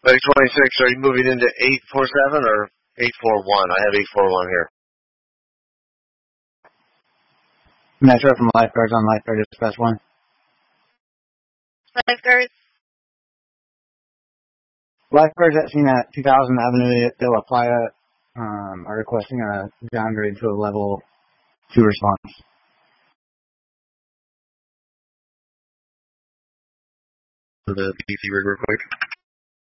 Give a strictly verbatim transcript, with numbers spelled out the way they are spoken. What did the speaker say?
Bay twenty-six, are you moving into eight four seven or eight four one? I have eight four one here. Metro from Lifeguards on Lifeguard Express one. Lifeguards. Lifeguards at seen at two thousand Avenue de La Playa um, are requesting a downgrade to a level two response. To the P C rig real quick.